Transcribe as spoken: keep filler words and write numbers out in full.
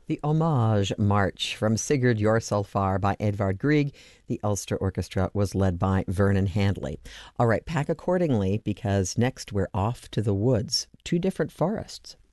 The Homage March from Sigurd Jorsalfar by Edvard Grieg. The Ulster Orchestra was led by Vernon Handley. All right, pack accordingly because next we're off to the woods, two different forests.